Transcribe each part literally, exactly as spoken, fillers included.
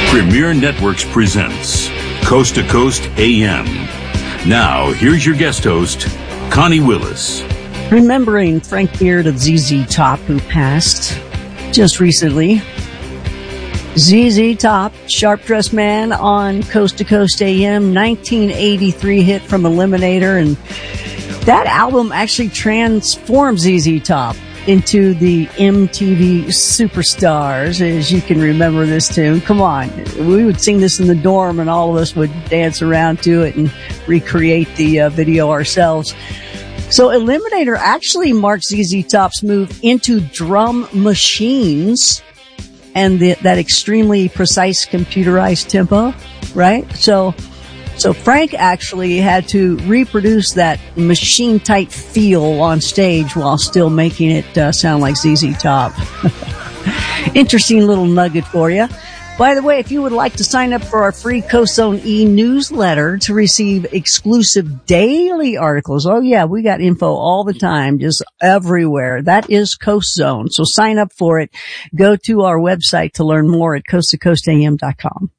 Premier Networks presents Coast to Coast A M. Now, here's your guest host, Connie Willis. Remembering Frank Beard of Z Z Top, who passed just recently. Z Z Top, Sharp Dressed Man on Coast to Coast A M, nineteen eighty-three hit from Eliminator, and that album actually transformed Z Z Top into the M T V superstars, as you can remember this tune. Come on. We would sing this in the dorm and all of us would dance around to it and recreate the uh, video ourselves. So Eliminator actually marked Z Z Top's move into drum machines and the, that extremely precise computerized tempo, right? So So Frank actually had to reproduce that machine-type feel on stage while still making it uh, sound like Z Z Top. Interesting little nugget for you. By the way, if you would like to sign up for our free Coast Zone e-newsletter to receive exclusive daily articles, oh yeah, we got info all the time, just everywhere. That is Coast Zone. So sign up for it. Go to our website to learn more at coast to coast a m dot com.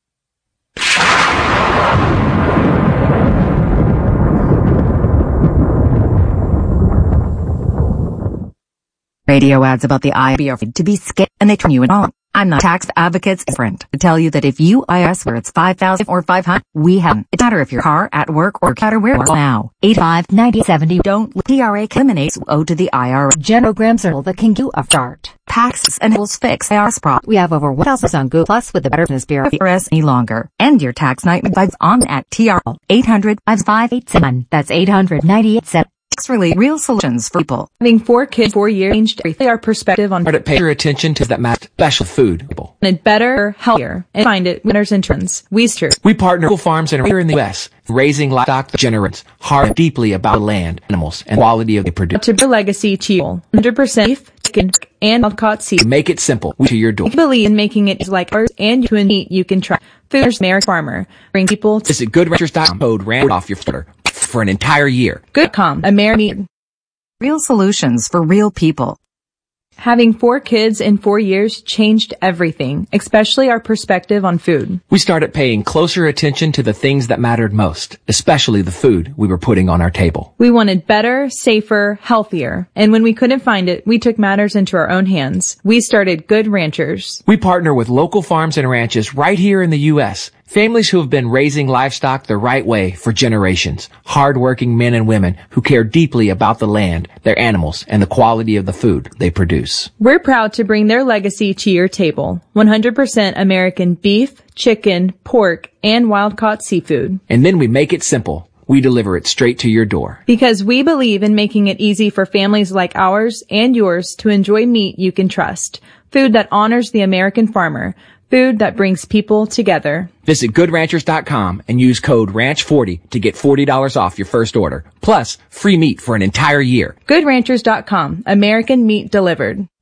Radio ads about the I R S are to be scammed and they turn you in on. I'm not tax advocate's friend to tell you that if you I R S where it's five thousand or five hundred, we haven't. It matter if your car at work or cat or where now. eight five nine zero seven zero don't T R A eliminates owe to the I R S. Genograms are all that can do a start. Taxes and rules fix I R S prop. We have over one thousand on Google Plus with the Better Business Bureau of I R S any longer. End your tax nightmare vibes on at T R L eight hundred five five eight seven. That's eight hundred nine eight seven. Really real solutions for people. Having four kids, four years changed everything. Our perspective on Pay your attention to that matter. Special food people. And better, healthier, and find it winners and trends. Weester. We partner with farms and here in the U S raising livestock for generations, hard deeply about the land, animals, and quality of the produce. To build legacy cheese, one hundred percent beef, chicken, and wild-caught seafood. Make it simple to your door. We believe in making it like ours and to eat you can try. Fooders American Farmer. Bring people to Visit good ranchers dot com. Code RAND off your starter for an entire year. Good com. American. Real solutions for real people. Having four kids in four years changed everything, especially our perspective on food. We started paying closer attention to the things that mattered most, especially the food we were putting on our table. We wanted better, safer, healthier. And when we couldn't find it, we took matters into our own hands. We started Good Ranchers. We partner with local farms and ranches right here in the U S Families who have been raising livestock the right way for generations. Hard-working men and women who care deeply about the land, their animals, and the quality of the food they produce. We're proud to bring their legacy to your table. one hundred percent American beef, chicken, pork, and wild-caught seafood. And then we make it simple. We deliver it straight to your door. Because we believe in making it easy for families like ours and yours to enjoy meat you can trust. Food that honors the American farmer. Food that brings people together. Visit good ranchers dot com and use code ranch forty to get forty dollars off your first order. Plus, free meat for an entire year. good ranchers dot com. American meat delivered.